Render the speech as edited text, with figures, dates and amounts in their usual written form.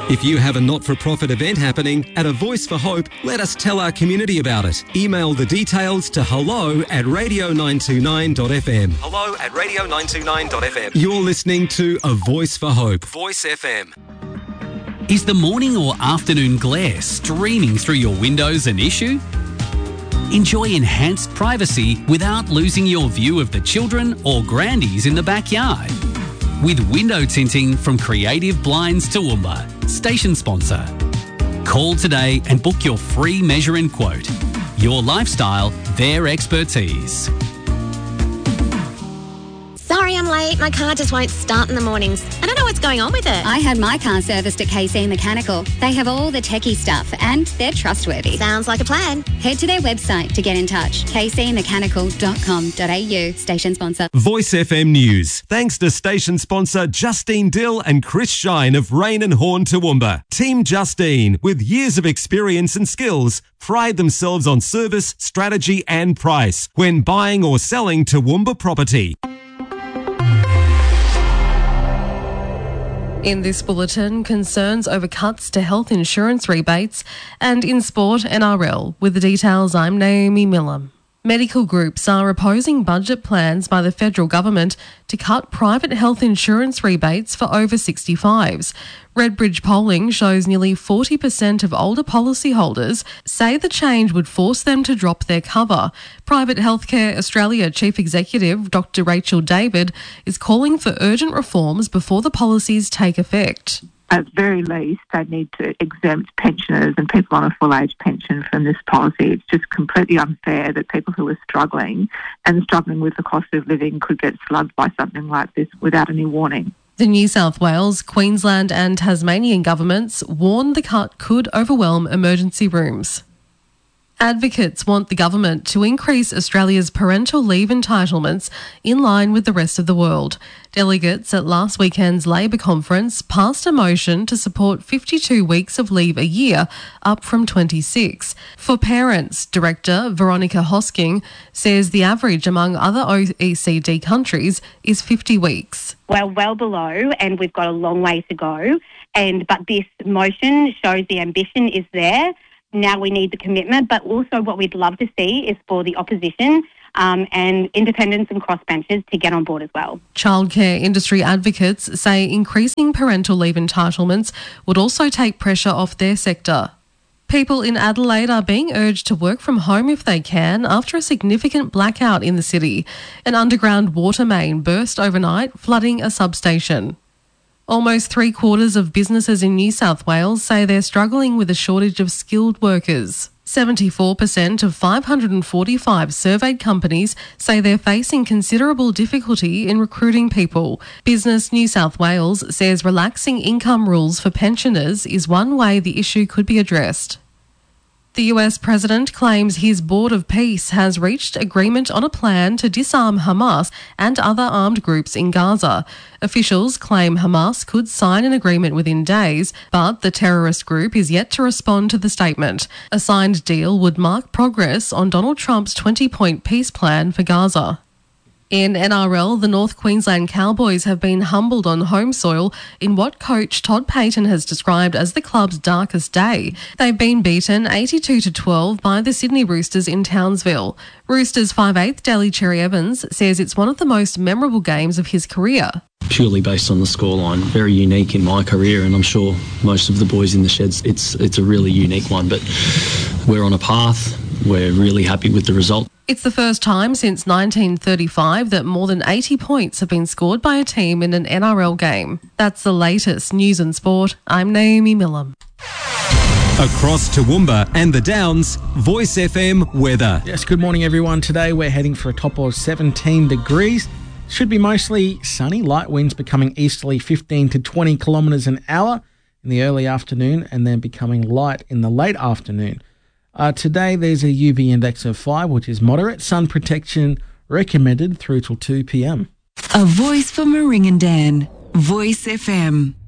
If you have a not-for-profit event happening at A Voice for Hope, let us tell our community about it. Email the details to hello@radio929.fm. hello@radio929.fm. You're listening to A Voice for Hope. Voice FM. Is the morning or afternoon glare streaming through your windows an issue? Enjoy enhanced privacy without losing your view of the children or grandies in the backyard. With window tinting from Creative Blinds Toowoomba, station sponsor. Call today and book your free measure and quote. Your lifestyle, their expertise. Sorry I'm late. My car just won't start in the mornings. I don't know what's going on with it. I had my car serviced at KC Mechanical. They have all the techie stuff and they're trustworthy. Sounds like a plan. Head to their website to get in touch. kcmechanical.com.au, station sponsor. Voice FM News. Thanks to station sponsor Justine Dill and Chris Shine of Rain and Horn Toowoomba. Team Justine, with years of experience and skills, pride themselves on service, strategy and price when buying or selling Toowoomba property. In this bulletin, concerns over cuts to health insurance rebates, and in sport, NRL. With the details, I'm Naomi Miller. Medical groups are opposing budget plans by the federal government to cut private health insurance rebates for over 65s. Redbridge polling shows nearly 40% of older policyholders say the change would force them to drop their cover. Private Healthcare Australia Chief Executive Dr. Rachel David is calling for urgent reforms before the policies take effect. At the very least, they need to exempt pensioners and people on a full-age pension from this policy. It's just completely unfair that people who are struggling with the cost of living could get slugged by something like this without any warning. The New South Wales, Queensland and Tasmanian governments warn the cut could overwhelm emergency rooms. Advocates want the government to increase Australia's parental leave entitlements in line with the rest of the world. Delegates at last weekend's Labor conference passed a motion to support 52 weeks of leave a year, up from 26. For parents, Director Veronica Hosking says the average among other OECD countries is 50 weeks. Well below, and we've got a long way to go. But this motion shows the ambition is there. Now we need the commitment, but also what we'd love to see is for the opposition and independents and crossbenchers to get on board as well. Childcare industry advocates say increasing parental leave entitlements would also take pressure off their sector. People in Adelaide are being urged to work from home if they can after a significant blackout in the city. An underground water main burst overnight, flooding a substation. Almost 3/4 of businesses in New South Wales say they're struggling with a shortage of skilled workers. 74% of 545 surveyed companies say they're facing considerable difficulty in recruiting people. Business New South Wales says relaxing income rules for pensioners is one way the issue could be addressed. The US president claims his Board of Peace has reached agreement on a plan to disarm Hamas and other armed groups in Gaza. Officials claim Hamas could sign an agreement within days, but the terrorist group is yet to respond to the statement. A signed deal would mark progress on Donald Trump's 20-point peace plan for Gaza. In NRL, the North Queensland Cowboys have been humbled on home soil in what coach Todd Payten has described as the club's darkest day. They've been beaten 82-12 by the Sydney Roosters in Townsville. Roosters 5'8" Daly Cherry Evans says it's one of the most memorable games of his career. Purely based on the scoreline, very unique in my career, and I'm sure most of the boys in the sheds, it's a really unique one, but we're on a path. We're really happy with the result. It's the first time since 1935 that more than 80 points have been scored by a team in an NRL game. That's the latest news and sport. I'm Naomi Miller. Across Toowoomba and the Downs, Voice FM weather. Yes, good morning everyone. Today we're heading for a top of 17 degrees. Should be mostly sunny, light winds becoming easterly 15 to 20 kilometres an hour in the early afternoon and then becoming light in the late afternoon. Today there's a UV index of 5, which is moderate. Sun protection recommended through till 2 p.m. A voice for Maringandan. Voice FM.